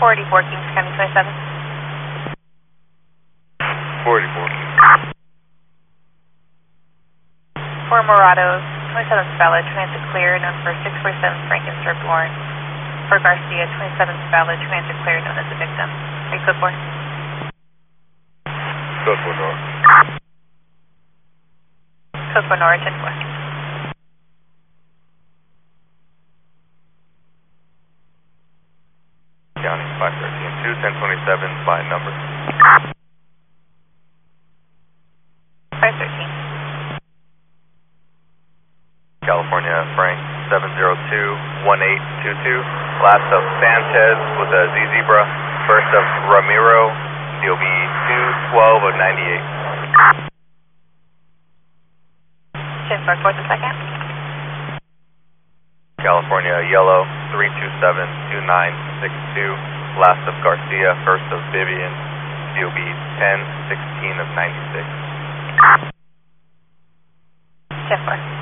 44 Kings County 27. 44. For Morados, 27th valid, transit clear, known for 647 Franken Strip Lawrence. For Garcia, 27th valid, transit clear, known as the victim. Are you code 4? Code 4 Nora. Code 4 Nora, 10-4. County 513 1027 by number. 513. California Frank 702-1822. Last of Sanchez with a Z Zebra. First of Ramiro, DOB 212 of 98. 10-4, fourth and second. California Yellow 327-2962. Last of Garcia, first of Vivian, DOB 1016 of 96. 10-4.